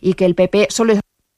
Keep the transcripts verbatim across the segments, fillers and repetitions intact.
y que el P P solo...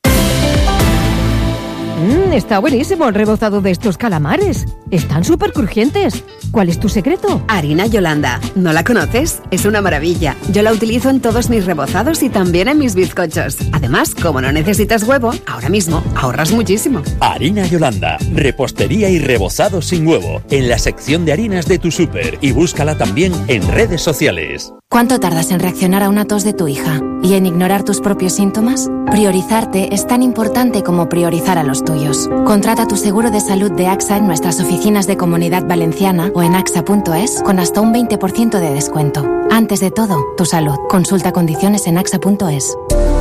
Mmm, está buenísimo el rebozado de estos calamares. Están súper crujientes. ¿Cuál es tu secreto? Harina Yolanda. ¿No la conoces? Es una maravilla. Yo la utilizo en todos mis rebozados y también en mis bizcochos. Además, como no necesitas huevo, ahora mismo ahorras muchísimo. Harina Yolanda. Repostería y rebozado sin huevo. En la sección de harinas de tu súper. Y búscala también en redes sociales. ¿Cuánto tardas en reaccionar a una tos de tu hija? ¿Y en ignorar tus propios síntomas? Priorizarte es tan importante como priorizar a los tuyos. Contrata tu seguro de salud de AXA en nuestras oficinas de Comunidad Valenciana o en axa punto es con hasta un veinte por ciento de descuento. Antes de todo, tu salud. Consulta condiciones en axa punto es.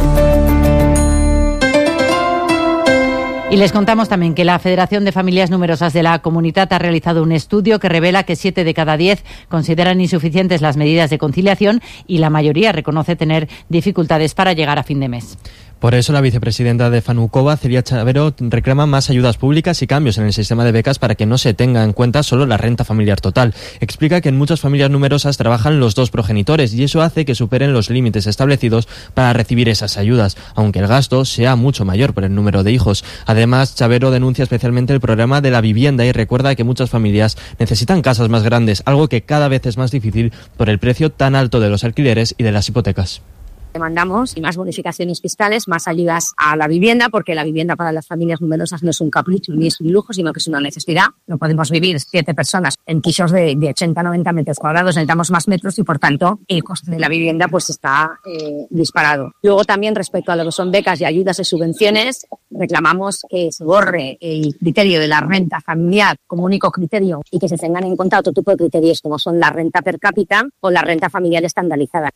Y les contamos también que la Federación de Familias Numerosas de la Comunitat ha realizado un estudio que revela que siete de cada diez consideran insuficientes las medidas de conciliación y la mayoría reconoce tener dificultades para llegar a fin de mes. Por eso la vicepresidenta de FANUCOVA, Celia Chavero, reclama más ayudas públicas y cambios en el sistema de becas para que no se tenga en cuenta solo la renta familiar total. Explica que en muchas familias numerosas trabajan los dos progenitores y eso hace que superen los límites establecidos para recibir esas ayudas, aunque el gasto sea mucho mayor por el número de hijos. Además, Chavero denuncia especialmente el problema de la vivienda y recuerda que muchas familias necesitan casas más grandes, algo que cada vez es más difícil por el precio tan alto de los alquileres y de las hipotecas. Demandamos más bonificaciones fiscales, más ayudas a la vivienda, porque la vivienda para las familias numerosas no es un capricho ni es un lujo, sino que es una necesidad. No podemos vivir siete personas en pisos de, de ochenta a noventa metros cuadrados, necesitamos más metros y, por tanto, el coste de la vivienda pues está eh, disparado. Luego, también, respecto a lo que son becas y ayudas y subvenciones, reclamamos que se borre el criterio de la renta familiar como único criterio y que se tengan en cuenta otro tipo de criterios, como son la renta per cápita o la renta familiar estandarizada.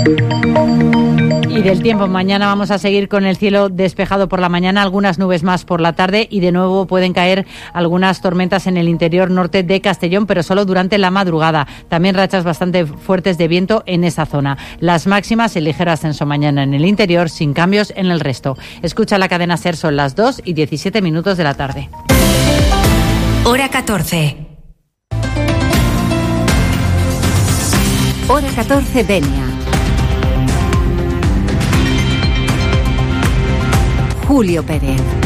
Y del tiempo, mañana vamos a seguir con el cielo despejado por la mañana, algunas nubes más por la tarde y de nuevo pueden caer algunas tormentas en el interior norte de Castellón, pero solo durante la madrugada. También rachas bastante fuertes de viento en esa zona. Las máximas, el ligero ascenso mañana en el interior, sin cambios en el resto. Escucha la cadena SER, son las dos y diecisiete minutos de la tarde. Hora catorce. Hora catorce, Denia. Julio Pérez.